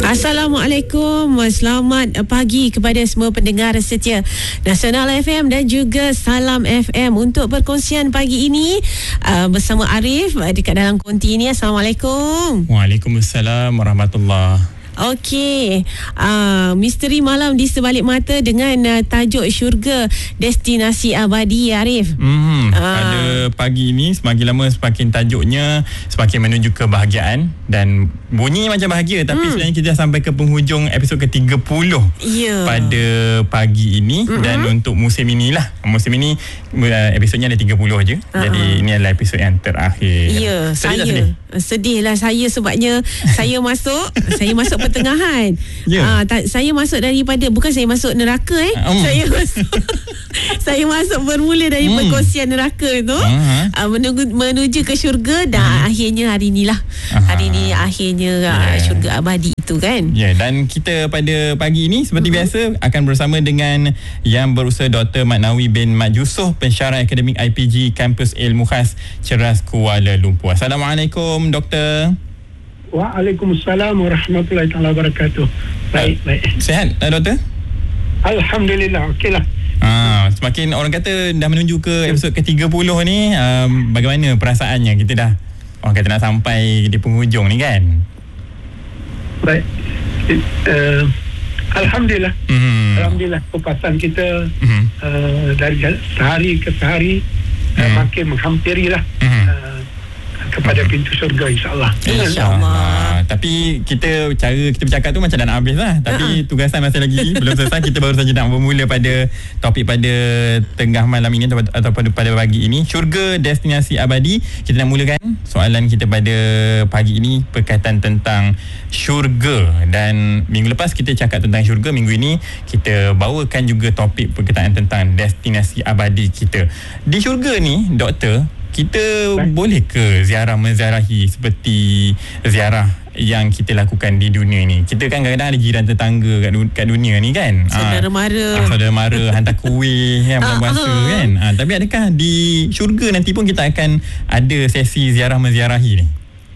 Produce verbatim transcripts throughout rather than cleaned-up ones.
Assalamualaikum. Selamat pagi kepada semua pendengar setia Nasional F M dan juga Salam F M untuk perkongsian pagi ini uh, bersama Arif dekat dalam konti ini. Assalamualaikum. Waalaikumsalam warahmatullahi. Okey, uh, misteri malam di sebalik mata dengan uh, tajuk syurga destinasi abadi, Arif. Hmm, uh. Pada pagi ini semakin lama semakin tajuknya semakin menuju kebahagiaan dan bunyi macam bahagia, tapi hmm. sebenarnya kita dah sampai ke penghujung episod ke tiga puluh yeah. pada pagi ini. Mm-hmm. Dan untuk musim inilah, musim ini uh, episodnya ada tiga puluh aja. Uh-huh. Jadi ini adalah episod yang terakhir. Ya, yeah, saya sedih? sedih lah saya sebabnya saya masuk saya masuk pertengahan. Yeah. Uh, ta- saya masuk daripada, bukan saya masuk neraka eh. Um. Saya masuk saya masuk bermula dari hmm. perkongsian neraka tu uh-huh. uh, menuju, menuju ke syurga dan uh-huh. akhirnya hari inilah. Uh-huh. Hari ini akhirnya yeah. uh, syurga abadi itu kan. Ya, yeah, dan kita pada pagi ini seperti uh-huh. biasa akan bersama dengan Yang Berusaha Doktor Mat Nawi bin Mat Yusof, pensyarah akademik I P G Kampus Ilmu Khas Ceras Kuala Lumpur. Assalamualaikum Doktor. Waalaikumsalam warahmatullahi taala wabarakatuh. Baik, baik. Sihat, Doktor? Alhamdulillah, okeylah. Ah, semakin orang kata dah menuju ke episod ke tiga puluh ni, um, bagaimana perasaannya? Kita dah orang kata nak sampai di penghujung ni kan? Baik. Uh, Alhamdulillah. Mm-hmm. Alhamdulillah kupasan kita mm-hmm. uh, dari sehari ke sehari mm-hmm. uh, makin menghampirilah mm-hmm. uh, kepada pintu syurga, insyaAllah. InsyaAllah. Tapi kita cara kita bercakap tu macam dah nak habis lah. Tapi uh-huh. tugasan masih lagi belum selesai. Kita baru saja nak bermula pada topik pada tengah malam ini atau, atau pada, pada pagi ini. Syurga destinasi abadi. Kita nak mulakan soalan kita pada pagi ini berkaitan tentang syurga. Dan minggu lepas kita cakap tentang syurga. Minggu ini kita bawakan juga topik berkaitan tentang destinasi abadi kita. Di syurga ni, Doktor, kita Baik. boleh ke ziarah menziarahi seperti ziarah yang kita lakukan di dunia ni? Kita kan kadang-kadang ada jiran tetangga kat, du- kat dunia ni kan, saudara mara, ah, saudara mara hantar kuih kan, bulan puasa kan. Ah, tapi adakah di syurga nanti pun kita akan ada sesi ziarah menziarahi ni?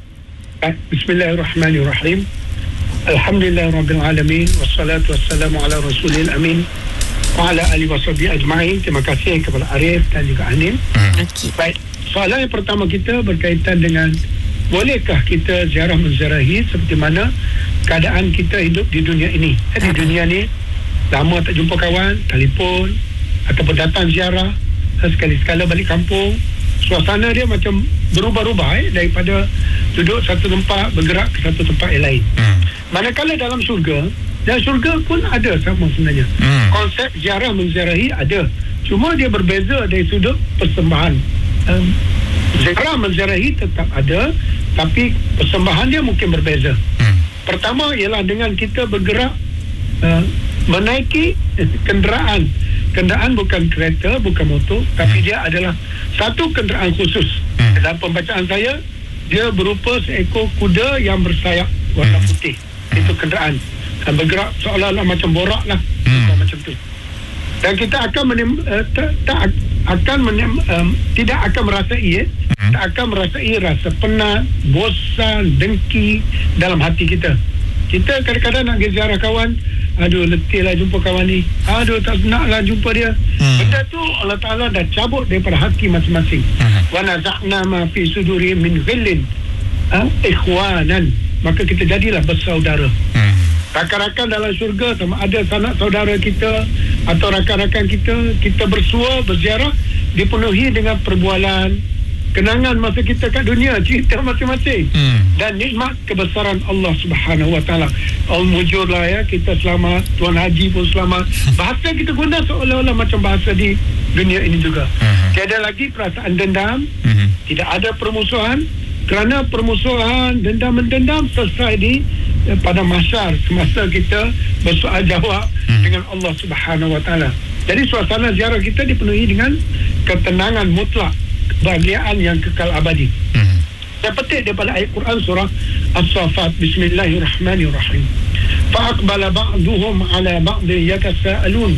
Bismillahirrahmanirrahim. Alhamdulillahirabbil alamin wassalatu wassalamu ala rasulil amin wa ala alihi washabihi ajma'in. Terima kasih kepada Arif dan juga Anim. Hmm. Okay. Baik. Soalan yang pertama kita berkaitan dengan bolehkah kita ziarah menziarahi seperti mana keadaan kita hidup di dunia ini. Eh, di dunia ni lama tak jumpa kawan, telefon ataupun datang ziarah, sekali-sekala balik kampung, suasana dia macam berubah-ubah eh, daripada duduk satu tempat bergerak ke satu tempat yang lain. Hmm. Manakala dalam syurga, dan syurga pun ada sama sebenarnya. Hmm. Konsep ziarah menziarahi ada. Cuma dia berbeza dari sudut persembahan. Um, ziarah menziarahi tetap ada, tapi persembahan dia mungkin berbeza. Hmm. Pertama ialah dengan kita bergerak uh, menaiki kenderaan. Kenderaan bukan kereta, bukan motor, tapi hmm. dia adalah satu kenderaan khusus. Hmm. Dalam pembacaan saya, dia berupa seekor kuda yang bersayap warna hmm. putih. Hmm. Itu kenderaan. Dan bergerak seolah-olah macam borak lah. Hmm. Macam tu. Dan kita akan menim, uh, tak, tak akan menim, um, tidak akan merasai eh, hmm. tak akan merasai rasa penat, bosan, dengki dalam hati kita. Kita kadang-kadang nak pergi ziarah kawan, aduh letih lah jumpa kawan ni, aduh tak nak lah jumpa dia. hmm. Benda tu Allah Ta'ala dah cabut daripada hati masing-masing. hmm. Wa naza'na ma fi sudurihim min ghillin ha? ikhwanan, maka kita jadilah bersaudara. hmm. Rakan-rakan dalam syurga sama ada sanak saudara kita atau rakan-rakan kita, kita bersua, berziarah, dipenuhi dengan perbualan, kenangan masa kita kat dunia, cerita masing-masing. hmm. Dan nikmat kebesaran Allah Subhanahu Wa Taala. Al-mujurlah ya, kita selamat, Tuan Haji pun selamat. Bahasa kita guna seolah-olah macam bahasa di dunia ini juga. hmm. Tiada lagi perasaan dendam, hmm. tidak ada permusuhan, kerana permusuhan, dendam-mendendam selesai di pada mahsyar semasa kita bersoal jawab hmm. dengan Allah Subhanahu Wa Taala. Jadi suasana ziarah kita dipenuhi dengan ketenangan mutlak, kebahagiaan yang kekal abadi. Hmm. Saya petik daripada ayat Quran surah As-Saffat. Bismillahirrahmanirrahim. Fa aqbala ba'duhum 'ala ba'din yatasaalun.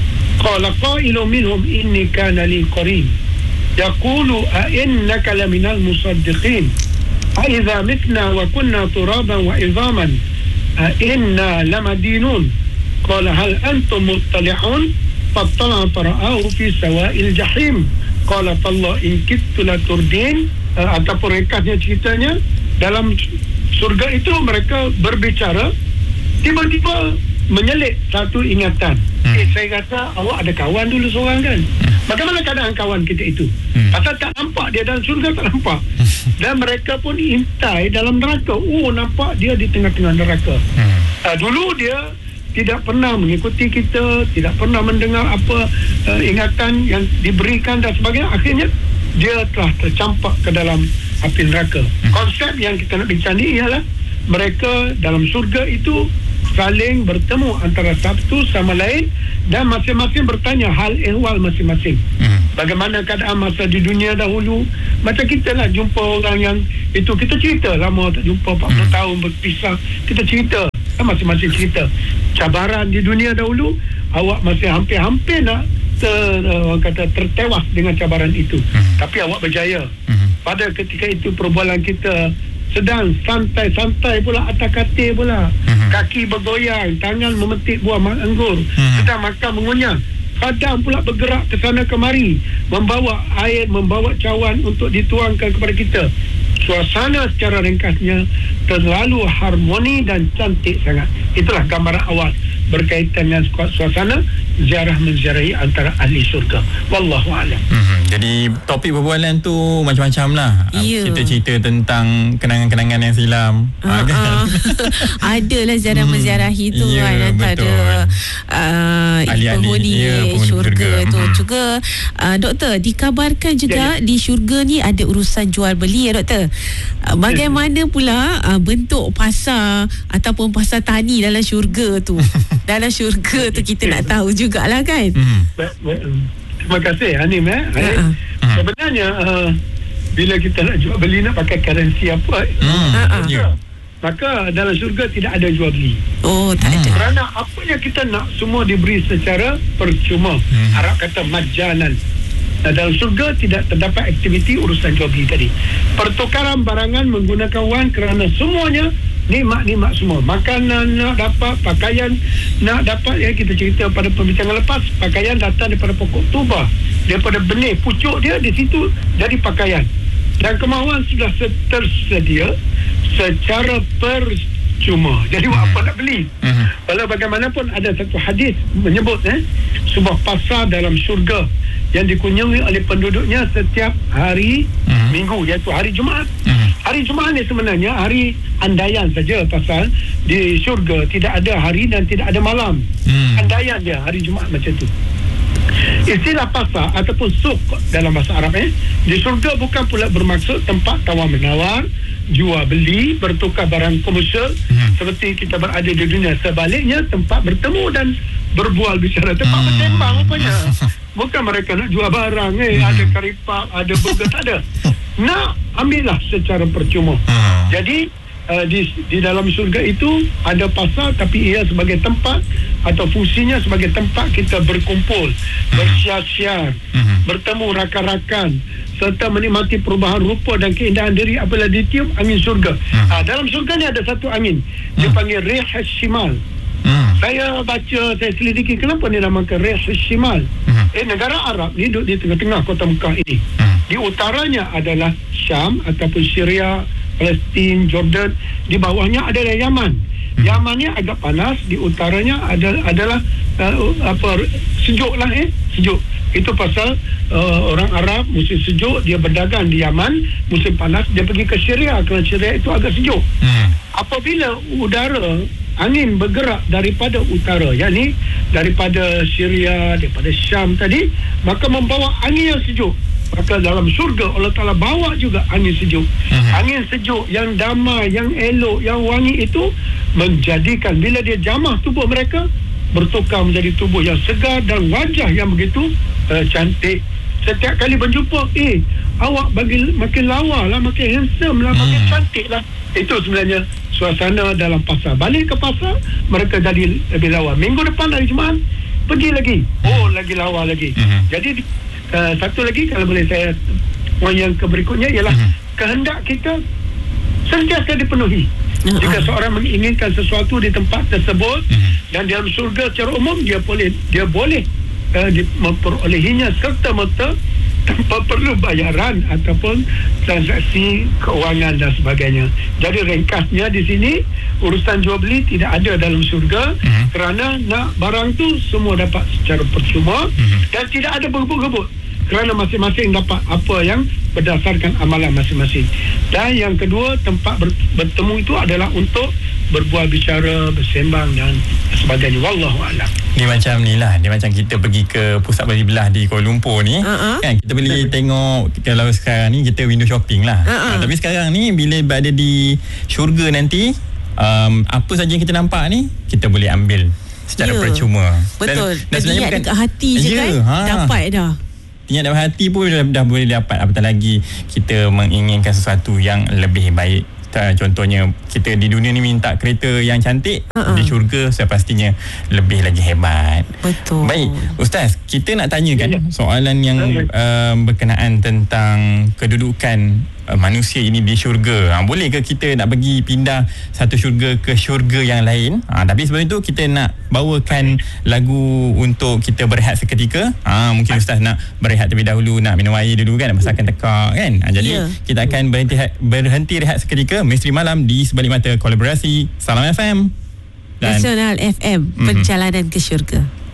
Qala qailun minhum inni kana li qarin. Yaqulu a innaka laminal musaddiqin. فإذا متنا وكنا ترابا وعظاما inna lamadinun. Qala hal antum muttali'un? Fattala fara'ahu fi sawa'il jahim. Qala tallah in kittu la turdin. Uh, ataupun rekasnya ceritanya, dalam surga itu mereka berbicara, tiba-tiba menyelit satu ingatan. Hmm. Eh, saya kata awak ada kawan dulu seorang kan? Hmm. Bagaimana keadaan kawan kita itu? Hmm. Pasal tak nampak dia dalam surga, tak nampak. Dan mereka pun intai dalam neraka. Oh, nampak dia di tengah-tengah neraka. Hmm. Uh, dulu dia tidak pernah mengikuti kita, tidak pernah mendengar apa uh, ingatan yang diberikan dan sebagainya. Akhirnya dia telah tercampak ke dalam api neraka. Hmm. Konsep yang kita nak bincang ni ialah mereka dalam surga itu saling bertemu antara satu sama lain dan masing-masing bertanya hal ehwal masing-masing. Hmm. Bagaimana keadaan masa di dunia dahulu. Macam kita lah jumpa orang yang itu, kita cerita lama tak jumpa, empat puluh hmm. tahun berpisah, kita cerita, masing-masing cerita cabaran di dunia dahulu. Awak masih hampir-hampir nak ter, orang kata tertewas dengan cabaran itu. Hmm. Tapi awak berjaya. Hmm. Pada ketika itu perbualan kita sedang santai-santai pula atas katil pula. Hmm. Kaki bergoyang, tangan memetik buah anggur, hmm. sedang makan mengunyah. Kadang pula bergerak ke sana kemari, membawa air, membawa cawan untuk dituangkan kepada kita. Suasana secara ringkasnya terlalu harmoni dan cantik sangat. Itulah gambaran awal berkaitan dengan suasana ziarah menziarahi antara ahli syurga. Wallahu a'lam. Hmm, jadi topik perbualan tu macam-macam lah. Yeah. Kita cerita tentang kenangan-kenangan yang silam. Uh, kan? uh, Adalah ziarah hmm, menziarahi tu yeah, kan. Antara uh, penghuni yeah, syurga tu. Hmm. Juga uh, doktor, dikabarkan juga yeah, yeah. di syurga ni ada urusan jual beli ya doktor. Uh, bagaimana pula uh, bentuk pasar ataupun pasar tani dalam syurga tu? Dalam syurga tu kita nak tahu jugalah kan. Hmm. Terima kasih Hanim eh. Uh-huh. Sebenarnya uh, bila kita nak jual beli nak pakai currency apa? Hmm. Uh-huh. Yeah. Maka dalam syurga tidak ada jual beli. Oh, tak ada. Kerana apa yang kita nak semua diberi secara percuma. Hmm. Arab kata majanan. Nah, dalam syurga tidak terdapat aktiviti urusan jual beli tadi. Pertukaran barangan menggunakan wang kerana semuanya nikmat-nikmat semua. Makanan nak dapat, pakaian nak dapat. Ya, kita cerita pada perbincangan lepas, pakaian datang daripada pokok tuba, daripada benih pucuk dia di situ jadi pakaian. Dan kemahuan sudah tersedia secara percuma. Jadi buat apa nak beli? Walau bagaimanapun ada satu hadis menyebut eh, sebuah pasar dalam syurga yang dikunjungi oleh penduduknya setiap hari uh-huh. minggu, iaitu hari Jumaat. Uh-huh. Hari Jumaat ni sebenarnya hari andaian saja, pasal di syurga tidak ada hari dan tidak ada malam. Uh-huh. Andaian dia hari Jumaat macam tu. Istilah pasar ataupun suk dalam bahasa Arab eh, di syurga bukan pula bermaksud tempat tawar menawar, jual beli, bertukar barang komersial uh-huh. seperti kita berada di dunia. Sebaliknya tempat bertemu dan berbual bicara, tempat hmm. bersembang rupanya. Bukan mereka nak jual barang eh, hmm. ada karipap, ada burger, tak ada. Nak ambillah secara percuma. Hmm. Jadi uh, di di dalam syurga itu ada pasar, tapi ia sebagai tempat atau fungsinya sebagai tempat kita berkumpul, hmm. bersiar-siar, hmm. bertemu rakan-rakan serta menikmati perubahan rupa dan keindahan diri apabila ditiup angin syurga. Hmm. Uh, dalam syurga ni ada satu angin, dia hmm. panggil Rih Shimal. Hmm. Saya baca, saya selidiki kenapa dia namakan Rih Shimal. Hmm. Eh, negara Arab ni duduk di tengah-tengah kota Mekah ini. Hmm. Di utaranya adalah Syam ataupun Syria, Palestin, Jordan. Di bawahnya adalah Yaman. Hmm. Yaman ni agak panas, di utaranya adalah, adalah uh, apa sejuk lah eh, sejuk. Itu pasal uh, orang Arab musim sejuk dia berdagang di Yaman, musim panas dia pergi ke Syria kerana Syria itu agak sejuk. Hmm. Apabila udara angin bergerak daripada utara, yakni daripada Syria, daripada Syam tadi, maka membawa angin yang sejuk. Maka dalam syurga Allah Ta'ala bawa juga angin sejuk. Uh-huh. Angin sejuk yang damai, yang elok, yang wangi itu menjadikan bila dia jamah tubuh mereka bertukar menjadi tubuh yang segar dan wajah yang begitu uh, cantik. Setiap kali berjumpa, eh awak bagi makin lawa lah, makin handsome lah, makin hmm. cantik lah. Itu sebenarnya suasana dalam pasar. Balik ke pasar, mereka jadi lebih lawa. Minggu depan hari Jumaat, pergi lagi. Oh, lagi lawa lagi. Uh-huh. Jadi uh, satu lagi kalau boleh saya poin yang ke berikutnya ialah uh-huh. kehendak kita sentiasa dipenuhi. Uh-huh. Jika seorang menginginkan sesuatu di tempat tersebut uh-huh. dan dalam syurga secara umum dia boleh dia boleh uh, memperolehinya serta-merta tanpa perlu bayaran ataupun transaksi keuangan dan sebagainya. Jadi ringkasnya di sini urusan jual beli tidak ada dalam syurga uh-huh. kerana nak barang tu semua dapat secara percuma uh-huh. dan tidak ada berebut-rebut kerana masing-masing dapat apa yang berdasarkan amalan masing-masing. Dan yang kedua, tempat ber, bertemu itu adalah untuk berbual bicara, bersembang dan sebagainya. Wallahu a'lam. Ni macam ni lah, dia macam kita pergi ke pusat beli belah di Kuala Lumpur ni, uh-huh. kan kita boleh tengok. Kalau sekarang ni kita window shopping lah, uh-huh. ha, tapi sekarang ni bila berada di syurga nanti, um, apa saja yang kita nampak ni kita boleh ambil secara yeah. percuma. Betul. Dan, dan sebenarnya bukan dekat hati je yeah, kan ha. dapat dah. Niat dalam hati pun dah, dah boleh dapat, apatah lagi kita menginginkan sesuatu yang lebih baik. Contohnya kita di dunia ni minta kereta yang cantik, uh-uh. di syurga saya pastinya lebih lagi hebat. Betul. Baik Ustaz, kita nak tanyakan ya, ya. soalan yang uh, berkenaan tentang kedudukan uh, manusia ini di syurga. Ha, boleh ke kita nak pergi pindah satu syurga ke syurga yang lain? Ha, tapi sebelum itu kita nak bawakan lagu untuk kita berehat seketika. Ha, mungkin Ustaz nak berehat terlebih dahulu, nak minum air dulu kan, masakan tekak kan. Ha, jadi yeah. kita akan berhenti, berhenti rehat seketika. Misteri Malam di Sebalik Mata, kolaborasi Salam F M dan Nasional F M, mm-hmm. perjalanan ke syurga.